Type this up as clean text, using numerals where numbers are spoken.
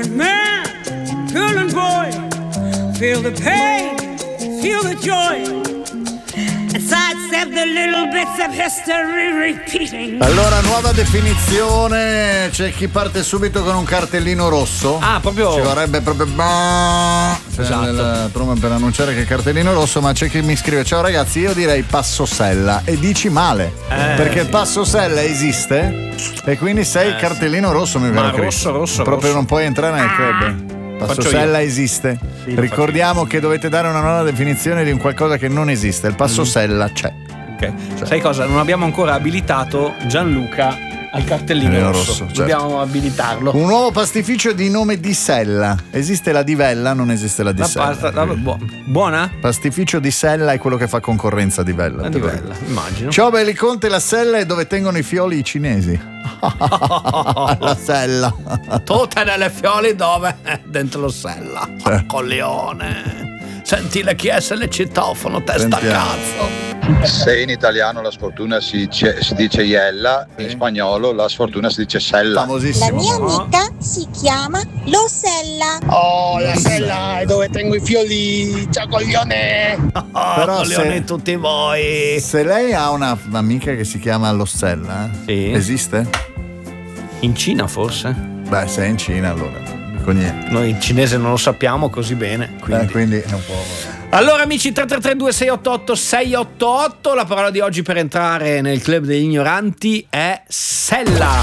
and man, girl and boy, feel the pain, feel the joy. Sidestep the little bits of history repeating. Allora, nuova definizione. C'è chi parte subito con un cartellino rosso. Ah, proprio. Ci vorrebbe proprio esatto. la prima per annunciare che è cartellino rosso, ma c'è chi mi scrive: ciao ragazzi, io direi Passosella. E dici male, perché sì. Passosella esiste e quindi sei il cartellino rosso, mio caro Cristo. rosso. Proprio non puoi entrare nel club. Passosella esiste. Sì, ricordiamo che dovete dare una nuova definizione di un qualcosa che non esiste. Il Passosella c'è. Ok. Sai cosa? Non abbiamo ancora abilitato Gianluca al cartellino rosso. Certo. Dobbiamo abilitarlo. Un nuovo pastificio di nome di Sella. Esiste la di Vella, non esiste la di La Sella. pasta, buona? Pastificio di Sella è quello che fa concorrenza a di Vella. La di Vella, immagino. Ciao belli conte, la Sella è dove tengono i fioli i cinesi. La Sella. Tutte nelle fiole dove? Dentro lo Sella. Colleone. Senti le chiese, le citofono, testa cazzo. Se in italiano la sfortuna si dice iella, in spagnolo la sfortuna si dice sella. Famosissimo. La mia amica si chiama Losella. Oh, la sella è dove tengo i fioli. Ciao coglione. Però Coglione tutti voi. Se lei ha un'amica che si chiama Lossella, Sì. esiste? In Cina forse? Beh, se è in Cina allora con niente. Noi il cinese non lo sappiamo così bene. Quindi è un po'. Allora amici, 333-2688-688, la parola di oggi per entrare nel club degli ignoranti è Sella.